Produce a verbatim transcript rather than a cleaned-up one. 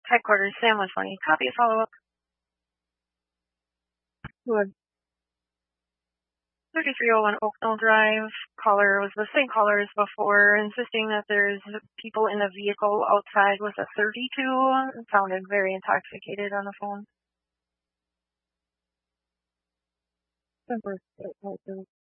Headquarters, Sam one twenty. Copy, follow-up. Good. thirty-three oh one Oakdale Drive. Caller was the same caller as before, insisting that there's people in the vehicle outside with a thirty-two. It sounded very intoxicated on the phone.